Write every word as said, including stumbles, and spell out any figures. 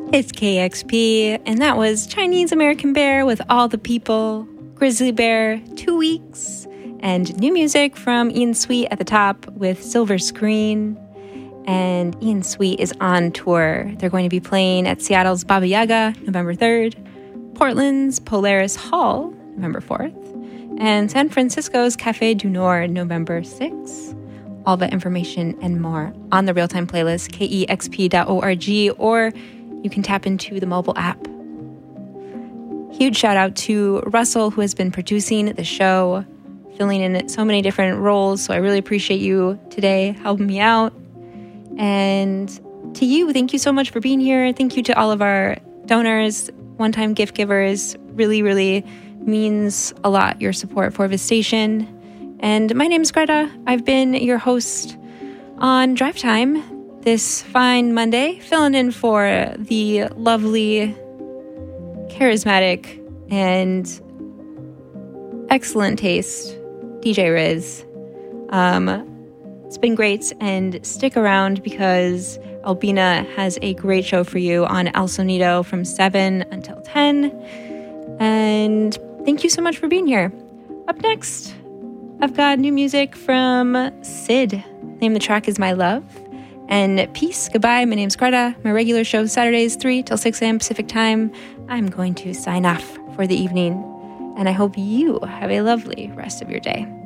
It's K X P, and that was Chinese American Bear with All the People, Grizzly Bear, Two Weeks, and new music from Ian Sweet at the top with Silver Screen. And Ian Sweet is on tour. They're going to be playing at Seattle's Baba Yaga, November third, Portland's Polaris Hall, November fourth, and San Francisco's Café du Nord, November sixth. All that information and more on the Real-Time playlist, K E X P dot org, or you can tap into the mobile app. Huge shout out to Russell, who has been producing the show, filling in so many different roles. So I really appreciate you today helping me out. And to you, thank you so much for being here. Thank you to all of our donors, one-time gift givers. Really, really means a lot, your support for this station. And my name is Greta. I've been your host on Drive Time this fine Monday, filling in for the lovely, charismatic, and excellent taste D J Riz. Um, it's been great, and stick around because Albina has a great show for you on El Sonido from seven until ten. And thank you so much for being here. Up next, I've got new music from Sid. The name of the track is My Love. And peace, goodbye, my name's Greta. My regular show is Saturdays, three till six a.m. Pacific time. I'm going to sign off for the evening, and I hope you have a lovely rest of your day.